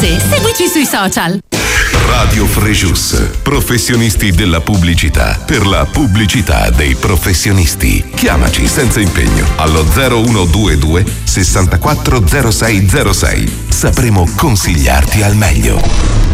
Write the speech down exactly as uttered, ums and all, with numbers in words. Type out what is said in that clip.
interesse, seguici sui social. Radio Frejus, professionisti della pubblicità, per la pubblicità dei professionisti. Chiamaci senza impegno allo zero uno due due sessantaquattro zero sei zero sei. Sapremo consigliarti al meglio.